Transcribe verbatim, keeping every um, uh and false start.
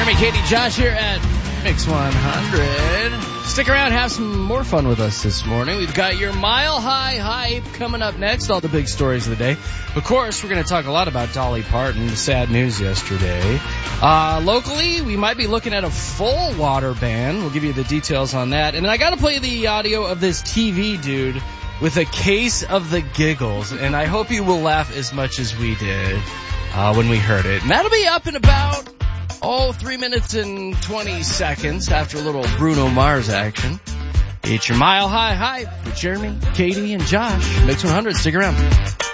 Jeremy, Katie, Josh here at Mix one hundred. Stick around, have some more fun with us this morning. We've got your Mile High Hype coming up next, all the big stories of the day. Of course, we're going to talk a lot about Dolly Parton, the sad news yesterday. Uh, locally, we might be looking at a full water ban. We'll give you the details on that. And then I got to play the audio of this T V dude with a case of the giggles. And I hope you will laugh as much as we did uh, when we heard it. And that'll be up in about... Oh, three minutes and twenty seconds after a little Bruno Mars action. It's your Mile High Hype with Jeremy, Katie, and Josh. Mix one hundred. Stick around.